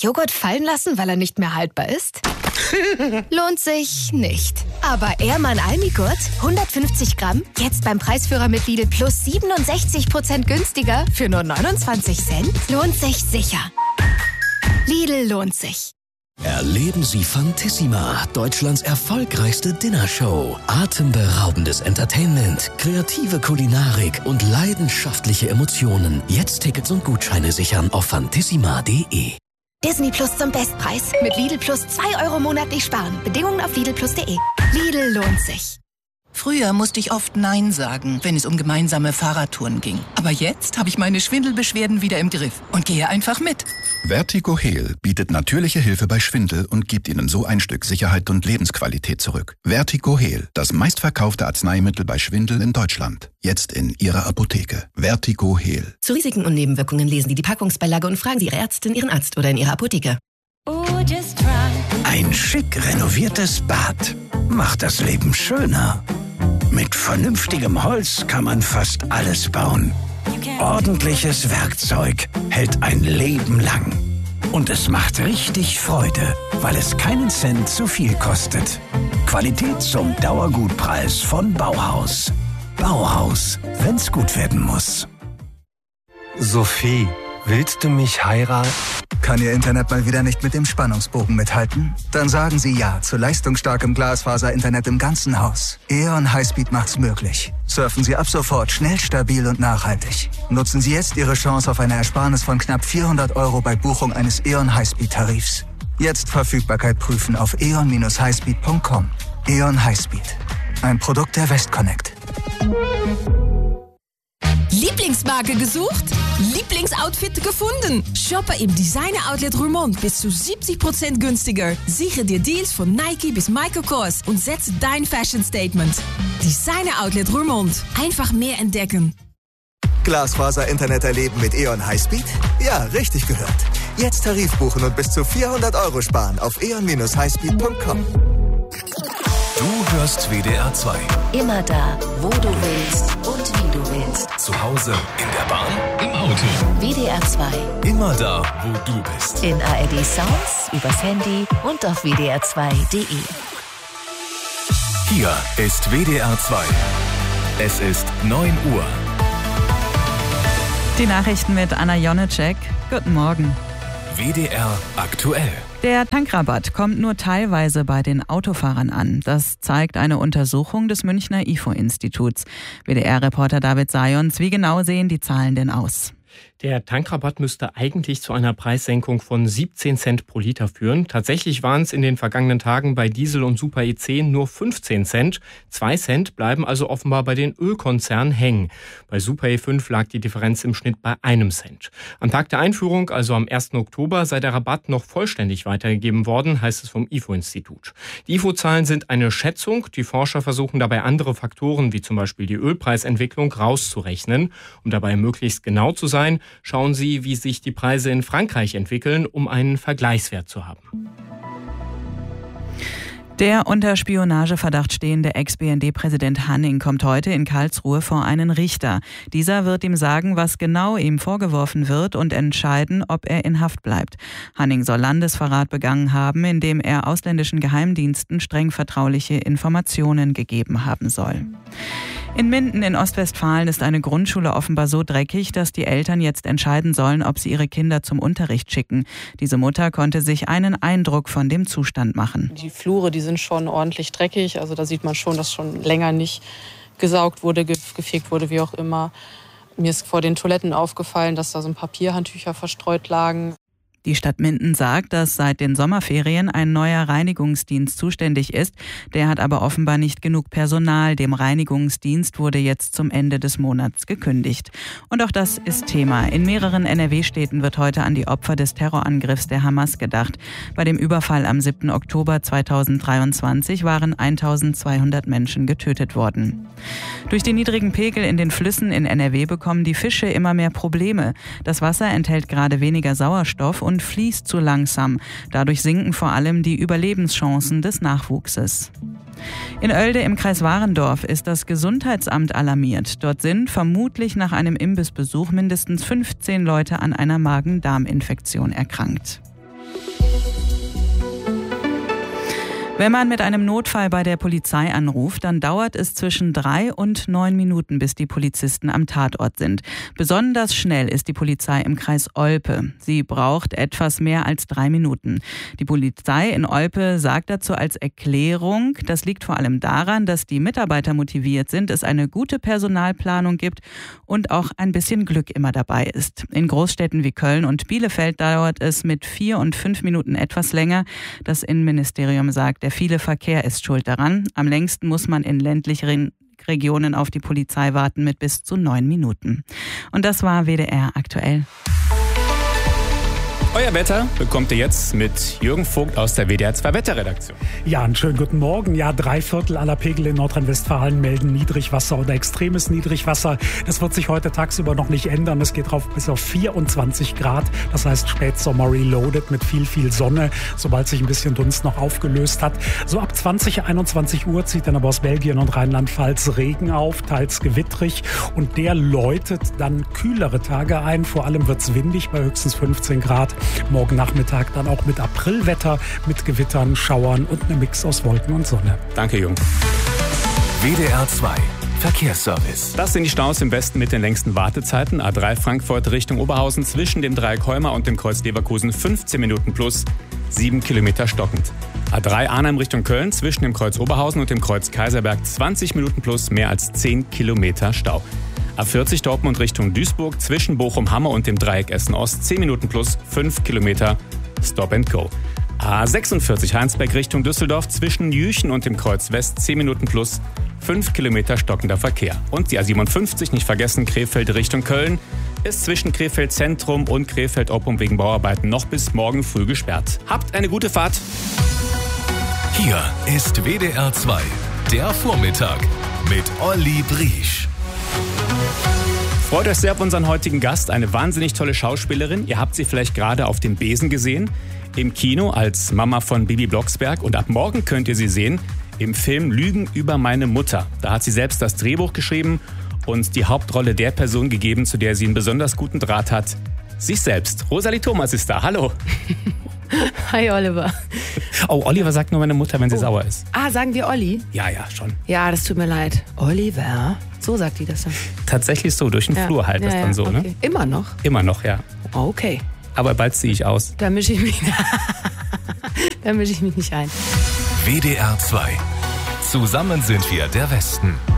Joghurt fallen lassen, weil er nicht mehr haltbar ist? Lohnt sich nicht. Aber Ehrmann Almigurt, 150 Gramm, jetzt beim Preisführer mit Lidl Plus 67% günstiger für nur 29 Cent? Lohnt sich sicher. Lidl lohnt sich. Erleben Sie Fantissima, Deutschlands erfolgreichste Dinnershow. Atemberaubendes Entertainment, kreative Kulinarik und leidenschaftliche Emotionen. Jetzt Tickets und Gutscheine sichern auf fantissima.de. Disney Plus zum Bestpreis. Mit Lidl Plus 2 € monatlich sparen. Bedingungen auf lidlplus.de. Lidl lohnt sich. Früher musste ich oft Nein sagen, wenn es um gemeinsame Fahrradtouren ging. Aber jetzt habe ich meine Schwindelbeschwerden wieder im Griff und gehe einfach mit. VertigoHeal bietet natürliche Hilfe bei Schwindel und gibt Ihnen so ein Stück Sicherheit und Lebensqualität zurück. VertigoHeal, das meistverkaufte Arzneimittel bei Schwindel in Deutschland. Jetzt in Ihrer Apotheke. VertigoHeal. Zu Risiken und Nebenwirkungen lesen Sie die Packungsbeilage und fragen Sie Ihre Ärztin, Ihren Arzt oder in Ihrer Apotheke. Ein schick renoviertes Bad macht das Leben schöner. Mit vernünftigem Holz kann man fast alles bauen. Ordentliches Werkzeug hält ein Leben lang. Und es macht richtig Freude, weil es keinen Cent zu viel kostet. Qualität zum Dauergutpreis von Bauhaus. Bauhaus, wenn's gut werden muss. Sophie, willst du mich heiraten? Kann Ihr Internet mal wieder nicht mit dem Spannungsbogen mithalten? Dann sagen Sie Ja zu leistungsstarkem Glasfaser-Internet im ganzen Haus. E.ON Highspeed macht's möglich. Surfen Sie ab sofort schnell, stabil und nachhaltig. Nutzen Sie jetzt Ihre Chance auf eine Ersparnis von knapp 400 € bei Buchung eines E.ON Highspeed-Tarifs. Jetzt Verfügbarkeit prüfen auf eon-highspeed.com. E.ON Highspeed. Ein Produkt der Westconnect. Lieblingsmarke gesucht? Lieblingsoutfit gefunden? Shoppe im Designer-Outlet Roermond bis zu 70% günstiger. Sichere dir Deals von Nike bis Michael Kors und setze dein Fashion-Statement. Designer-Outlet Roermond. Einfach mehr entdecken. Glasfaser-Internet erleben mit E.ON Highspeed? Ja, richtig gehört. Jetzt Tarif buchen und bis zu 400 € sparen auf eon-highspeed.com. Du hörst WDR 2. Immer da, wo du willst und wie du willst. Zu Hause, in der Bahn, im Auto. WDR 2. Immer da, wo du bist. In ARD Sounds, übers Handy und auf wdr2.de. Hier ist WDR 2. Es ist 9 Uhr. Die Nachrichten mit Anna Jonecek. Guten Morgen. WDR aktuell. Der Tankrabatt kommt nur teilweise bei den Autofahrern an. Das zeigt eine Untersuchung des Münchner IFO-Instituts. WDR-Reporter David Sayons, wie genau sehen die Zahlen denn aus? Der Tankrabatt müsste eigentlich zu einer Preissenkung von 17 Cent pro Liter führen. Tatsächlich waren es in den vergangenen Tagen bei Diesel und Super E10 nur 15 Cent. 2 Cent bleiben also offenbar bei den Ölkonzernen hängen. Bei Super E5 lag die Differenz im Schnitt bei 1 Cent. Am Tag der Einführung, also am 1. Oktober, sei der Rabatt noch vollständig weitergegeben worden, heißt es vom IFO-Institut. Die IFO-Zahlen sind eine Schätzung. Die Forscher versuchen dabei andere Faktoren, wie zum Beispiel die Ölpreisentwicklung, rauszurechnen. Um dabei möglichst genau zu sein, schauen Sie, wie sich die Preise in Frankreich entwickeln, um einen Vergleichswert zu haben. Der unter Spionageverdacht stehende Ex-BND-Präsident Hanning kommt heute in Karlsruhe vor einen Richter. Dieser wird ihm sagen, was genau ihm vorgeworfen wird und entscheiden, ob er in Haft bleibt. Hanning soll Landesverrat begangen haben, indem er ausländischen Geheimdiensten streng vertrauliche Informationen gegeben haben soll. In Minden in Ostwestfalen ist eine Grundschule offenbar so dreckig, dass die Eltern jetzt entscheiden sollen, ob sie ihre Kinder zum Unterricht schicken. Diese Mutter konnte sich einen Eindruck von dem Zustand machen. Die Flure, die sind schon ordentlich dreckig. Also da sieht man schon, dass schon länger nicht gesaugt wurde, gefegt wurde, wie auch immer. Mir ist vor den Toiletten aufgefallen, dass da so ein Papierhandtücher verstreut lagen. Die Stadt Minden sagt, dass seit den Sommerferien ein neuer Reinigungsdienst zuständig ist. Der hat aber offenbar nicht genug Personal. Dem Reinigungsdienst wurde jetzt zum Ende des Monats gekündigt. Und auch das ist Thema. In mehreren NRW-Städten wird heute an die Opfer des Terrorangriffs der Hamas gedacht. Bei dem Überfall am 7. Oktober 2023 waren 1200 Menschen getötet worden. Durch die niedrigen Pegel in den Flüssen in NRW bekommen die Fische immer mehr Probleme. Das Wasser enthält gerade weniger Sauerstoff und fließt zu langsam. Dadurch sinken vor allem die Überlebenschancen des Nachwuchses. In Oelde im Kreis Warendorf ist das Gesundheitsamt alarmiert. Dort sind vermutlich nach einem Imbissbesuch mindestens 15 Leute an einer Magen-Darm-Infektion erkrankt. Wenn man mit einem Notfall bei der Polizei anruft, dann dauert es zwischen 3 und 9 Minuten, bis die Polizisten am Tatort sind. Besonders schnell ist die Polizei im Kreis Olpe. Sie braucht etwas mehr als 3 Minuten. Die Polizei in Olpe sagt dazu als Erklärung, das liegt vor allem daran, dass die Mitarbeiter motiviert sind, es eine gute Personalplanung gibt und auch ein bisschen Glück immer dabei ist. In Großstädten wie Köln und Bielefeld dauert es mit 4 und 5 Minuten etwas länger. Das Innenministerium sagt, der viele Verkehr ist schuld daran. Am längsten muss man in ländlichen Regionen auf die Polizei warten mit bis zu 9 Minuten. Und das war WDR aktuell. Euer Wetter bekommt ihr jetzt mit Jürgen Vogt aus der WDR 2 Wetterredaktion. Ja, einen schönen guten Morgen. Ja, 3/4 aller Pegel in Nordrhein-Westfalen melden Niedrigwasser oder extremes Niedrigwasser. Das wird sich heute tagsüber noch nicht ändern. Es geht rauf bis auf 24 Grad. Das heißt Spätsommer reloaded mit viel Sonne, sobald sich ein bisschen Dunst noch aufgelöst hat. So ab 20, 21 Uhr zieht dann aber aus Belgien und Rheinland-Pfalz Regen auf, teils gewittrig. Und der läutet dann kühlere Tage ein. Vor allem wird's windig bei höchstens 15 Grad. Morgen Nachmittag dann auch mit Aprilwetter, mit Gewittern, Schauern und einem Mix aus Wolken und Sonne. Danke, Jürgen. WDR 2 Verkehrsservice. Das sind die Staus im Westen mit den längsten Wartezeiten. A3 Frankfurt Richtung Oberhausen zwischen dem Dreieck Heuma und dem Kreuz Leverkusen 15 Minuten plus 7 Kilometer stockend. A3 Arnhem Richtung Köln zwischen dem Kreuz Oberhausen und dem Kreuz Kaiserberg 20 Minuten plus mehr als 10 Kilometer Stau. A40 Dortmund Richtung Duisburg zwischen Bochum-Hamme und dem Dreieck Essen-Ost 10 Minuten plus 5 Kilometer Stop and Go. A46 Heinsberg Richtung Düsseldorf zwischen Jüchen und dem Kreuz West 10 Minuten plus 5 Kilometer stockender Verkehr. Und die A57 nicht vergessen Krefeld Richtung Köln ist zwischen Krefeld Zentrum und Krefeld Oppum wegen Bauarbeiten noch bis morgen früh gesperrt. Habt eine gute Fahrt. Hier ist WDR 2, der Vormittag mit Olli Briesch. Freut euch sehr auf unseren heutigen Gast, eine wahnsinnig tolle Schauspielerin. Ihr habt sie vielleicht gerade auf dem Besen gesehen, im Kino als Mama von Bibi Blocksberg. Und ab morgen könnt ihr sie sehen im Film Lügen über meine Mutter. Da hat sie selbst das Drehbuch geschrieben und die Hauptrolle der Person gegeben, zu der sie einen besonders guten Draht hat. Sich selbst. Rosalie Thomas ist da. Hallo. Hi Oliver. Oh, Oliver sagt nur meine Mutter, wenn sie sauer ist. Ah, sagen wir Olli? Ja, schon. Ja, das tut mir leid. Oliver? So sagt die das dann. Tatsächlich so, durch den Flur halt das dann so, okay. ne? Immer noch? Immer noch, ja. Okay. Aber bald ziehe ich aus. Da mische ich mich nicht ein. WDR 2. Zusammen sind wir der Westen.